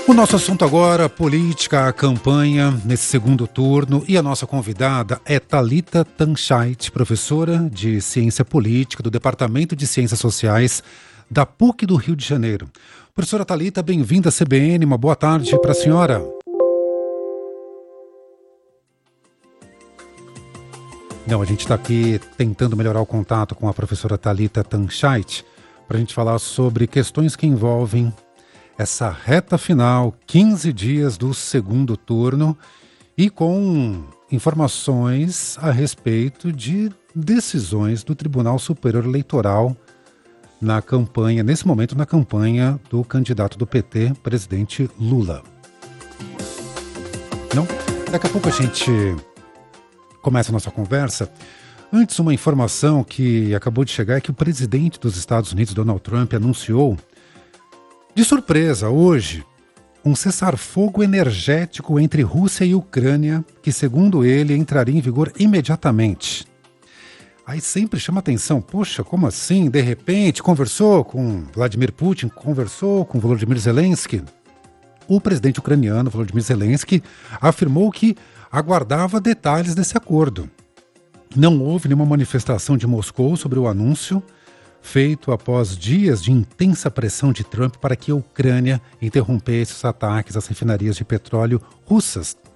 O nosso assunto agora, política, a campanha nesse segundo turno, e a nossa convidada é Thalita Tancheit, professora de Ciência Política do Departamento de Ciências Sociais da PUC do Rio de Janeiro. Professora Thalita, bem-vinda à CBN, uma boa tarde para a senhora. Não, a gente está aqui tentando melhorar o contato com a professora Thalita Tancheit para a gente falar sobre questões que envolvem essa reta final, 15 dias do segundo turno, e com informações a respeito de decisões do Tribunal Superior Eleitoral na campanha, nesse momento na campanha do candidato do PT, presidente Lula. Não? Daqui a pouco a gente começa a nossa conversa. Antes, uma informação que acabou de chegar é que o presidente dos Estados Unidos, Donald Trump, anunciou de surpresa, hoje, um cessar-fogo energético entre Rússia e Ucrânia, que, segundo ele, entraria em vigor imediatamente. Aí sempre chama atenção, poxa, como assim? De repente, conversou com Vladimir Putin, conversou com Volodymyr Zelensky. O presidente ucraniano, Volodymyr Zelensky, afirmou que aguardava detalhes desse acordo. Não houve nenhuma manifestação de Moscou sobre o anúncio, feito após dias de intensa pressão de Trump para que a Ucrânia interrompesse os ataques às refinarias de petróleo russas